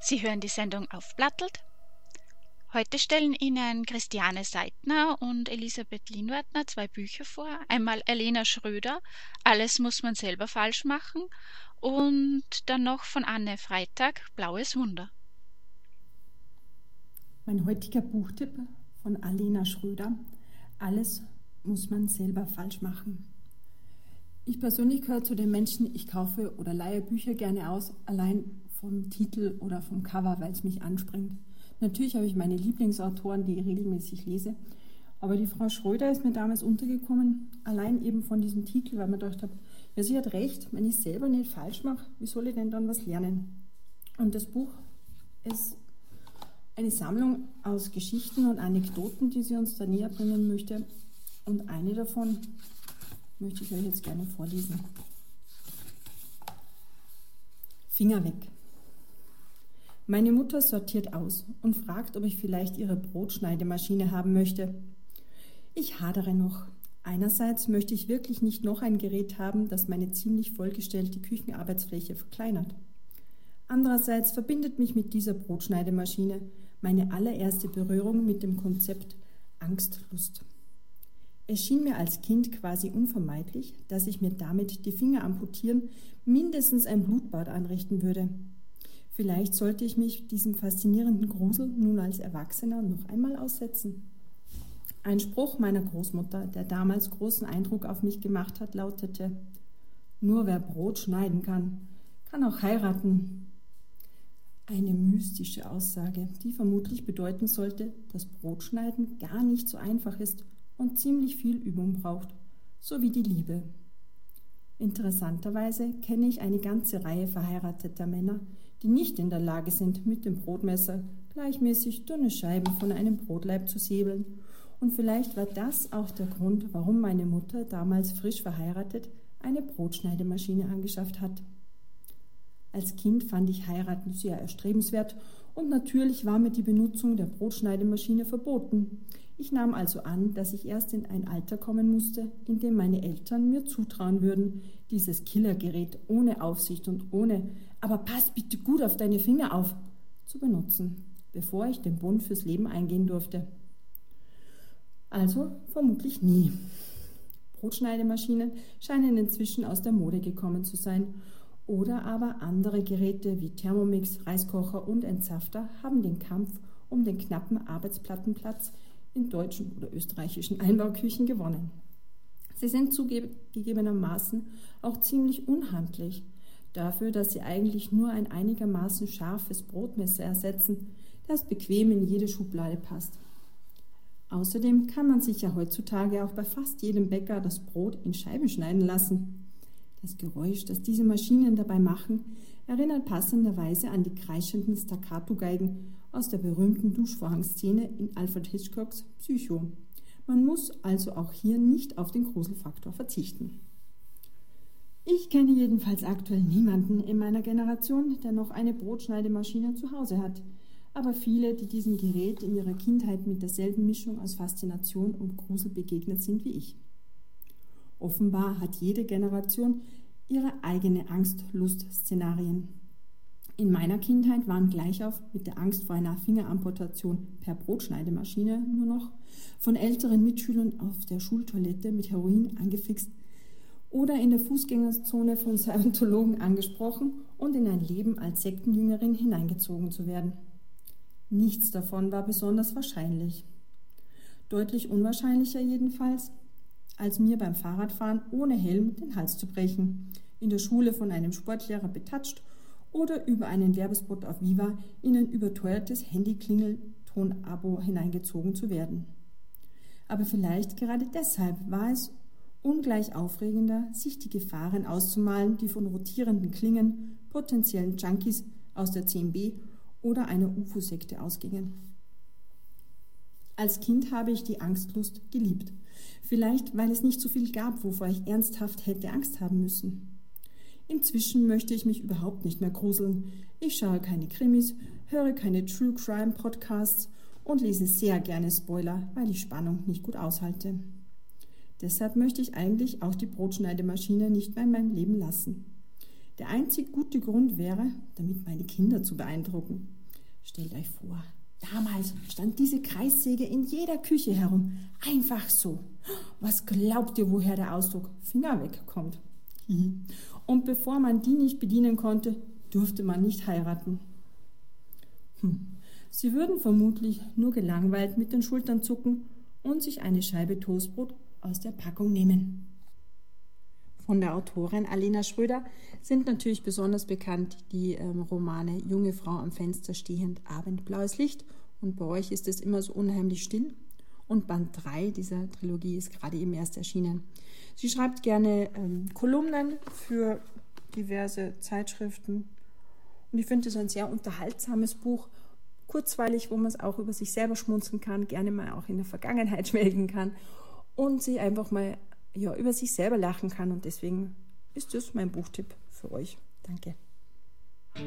Sie hören die Sendung Aufplattelt. Heute stellen Ihnen Christiane Seitner und Elisabeth Lienwartner zwei Bücher vor. Einmal Elena Schröder, Alles muss man selber falsch machen, und dann noch von Anne Freitag, Blaues Wunder. Mein heutiger Buchtipp von Elena Schröder, Alles muss man selber falsch machen. Ich persönlich gehöre zu den Menschen, ich kaufe oder leihe Bücher gerne aus, allein vom Titel oder vom Cover, weil es mich anspringt. Natürlich habe ich meine Lieblingsautoren, die ich regelmäßig lese, aber die Frau Schröder ist mir damals untergekommen, allein eben von diesem Titel, weil man gedacht habe, ja, sie hat recht, wenn ich es selber nicht falsch mache, wie soll ich denn dann was lernen? Und das Buch ist eine Sammlung aus Geschichten und Anekdoten, die sie uns da näher bringen möchte, und eine davon möchte ich euch jetzt gerne vorlesen. Finger weg. Meine Mutter sortiert aus und fragt, ob ich vielleicht ihre Brotschneidemaschine haben möchte. Ich hadere noch. Einerseits möchte ich wirklich nicht noch ein Gerät haben, das meine ziemlich vollgestellte Küchenarbeitsfläche verkleinert. Andererseits verbindet mich mit dieser Brotschneidemaschine meine allererste Berührung mit dem Konzept Angstlust. Es schien mir als Kind quasi unvermeidlich, dass ich mir damit die Finger amputieren, mindestens ein Blutbad anrichten würde. Vielleicht sollte ich mich diesem faszinierenden Grusel nun als Erwachsener noch einmal aussetzen. Ein Spruch meiner Großmutter, der damals großen Eindruck auf mich gemacht hat, lautete: Nur wer Brot schneiden kann, kann auch heiraten. Eine mystische Aussage, die vermutlich bedeuten sollte, dass Brotschneiden gar nicht so einfach ist und ziemlich viel Übung braucht, so wie die Liebe. Interessanterweise kenne ich eine ganze Reihe verheirateter Männer, die nicht in der Lage sind, mit dem Brotmesser gleichmäßig dünne Scheiben von einem Brotlaib zu säbeln. Und vielleicht war das auch der Grund, warum meine Mutter, damals frisch verheiratet, eine Brotschneidemaschine angeschafft hat. Als Kind fand ich Heiraten sehr erstrebenswert und natürlich war mir die Benutzung der Brotschneidemaschine verboten. Ich nahm also an, dass ich erst in ein Alter kommen musste, in dem meine Eltern mir zutrauen würden, dieses Killergerät ohne Aufsicht und ohne „aber pass bitte gut auf deine Finger auf" zu benutzen, bevor ich den Bund fürs Leben eingehen durfte. Also vermutlich nie. Brotschneidemaschinen scheinen inzwischen aus der Mode gekommen zu sein. Oder aber andere Geräte wie Thermomix, Reiskocher und Entsafter haben den Kampf um den knappen Arbeitsplattenplatz in deutschen oder österreichischen Einbauküchen gewonnen. Sie sind zugegebenermaßen auch ziemlich unhandlich, dafür, dass sie eigentlich nur ein einigermaßen scharfes Brotmesser ersetzen, das bequem in jede Schublade passt. Außerdem kann man sich ja heutzutage auch bei fast jedem Bäcker das Brot in Scheiben schneiden lassen. Das Geräusch, das diese Maschinen dabei machen, erinnert passenderweise an die kreischenden Staccato-Geigen aus der berühmten Duschvorhangszene in Alfred Hitchcocks Psycho. Man muss also auch hier nicht auf den Gruselfaktor verzichten. Ich kenne jedenfalls aktuell niemanden in meiner Generation, der noch eine Brotschneidemaschine zu Hause hat. Aber viele, die diesem Gerät in ihrer Kindheit mit derselben Mischung aus Faszination und Grusel begegnet sind wie ich. Offenbar hat jede Generation ihre eigene Angst-Lust-Szenarien. In meiner Kindheit waren gleichauf mit der Angst vor einer Fingeramputation per Brotschneidemaschine nur noch von älteren Mitschülern auf der Schultoilette mit Heroin angefixt oder in der Fußgängerzone von Scientologen angesprochen und in ein Leben als Sektenjüngerin hineingezogen zu werden. Nichts davon war besonders wahrscheinlich. Deutlich unwahrscheinlicher jedenfalls, als mir beim Fahrradfahren ohne Helm den Hals zu brechen, in der Schule von einem Sportlehrer betatscht oder über einen Werbespot auf Viva in ein überteuertes Handyklingelton-Abo hineingezogen zu werden. Aber vielleicht gerade deshalb war es ungleich aufregender, sich die Gefahren auszumalen, die von rotierenden Klingen, potenziellen Junkies aus der 10b oder einer UFO-Sekte ausgingen. Als Kind habe ich die Angstlust geliebt. Vielleicht, weil es nicht so viel gab, wovor ich ernsthaft hätte Angst haben müssen. Inzwischen möchte ich mich überhaupt nicht mehr gruseln. Ich schaue keine Krimis, höre keine True Crime Podcasts und lese sehr gerne Spoiler, weil ich Spannung nicht gut aushalte. Deshalb möchte ich eigentlich auch die Brotschneidemaschine nicht mehr in meinem Leben lassen. Der einzig gute Grund wäre, damit meine Kinder zu beeindrucken. Stellt euch vor, damals stand diese Kreissäge in jeder Küche herum. Einfach so. Was glaubt ihr, woher der Ausdruck Finger weg kommt? Und bevor man die nicht bedienen konnte, durfte man nicht heiraten. Sie würden vermutlich nur gelangweilt mit den Schultern zucken und sich eine Scheibe Toastbrot aus der Packung nehmen. Von der Autorin Alena Schröder sind natürlich besonders bekannt die Romane Junge Frau am Fenster stehend, Abendblaues Licht, und bei euch ist es immer so unheimlich still. Und Band 3 dieser Trilogie ist gerade eben erst erschienen. Sie schreibt gerne Kolumnen für diverse Zeitschriften und ich finde es ein sehr unterhaltsames Buch, kurzweilig, wo man es auch über sich selber schmunzeln kann, gerne mal auch in der Vergangenheit schwelgen kann und sich einfach mal über sich selber lachen kann, und deswegen ist das mein Buchtipp für euch. Danke.